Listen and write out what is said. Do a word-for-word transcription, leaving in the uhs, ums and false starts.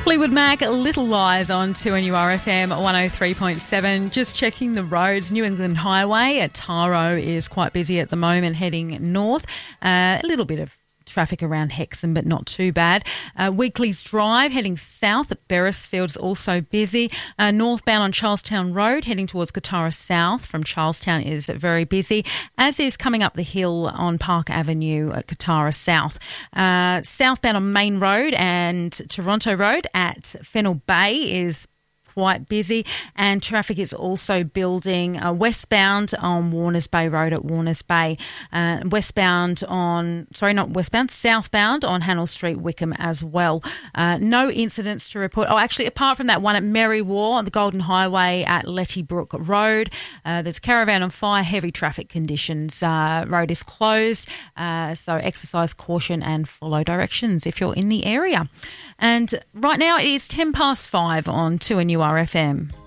Fleetwood Mac, Little Lies on two N U R F M one oh three point seven. Just checking the roads. New England Highway at Taro is quite busy at the moment heading north. Uh, a little bit of traffic around Hexham, but not too bad. Uh, Weekly's Drive heading south at Beresfield is also busy. Uh, northbound on Charlestown Road heading towards Katara South from Charlestown is very busy, as is coming up the hill on Park Avenue at Katara South. Uh, southbound on Main Road and Toronto Road at Fennell Bay is quite busy, and traffic is also building uh, westbound on Warners Bay Road at Warners Bay, uh, westbound on, sorry, not westbound, southbound on Hannell Street, Wickham as well. Uh, no incidents to report. Oh, actually, apart from that one at Merry War on the Golden Highway at Letty Brook Road, uh, there's a caravan on fire, heavy traffic conditions. Uh, road is closed, uh, so exercise caution and follow directions if you're in the area. And right now it is ten past five on two N U R F M.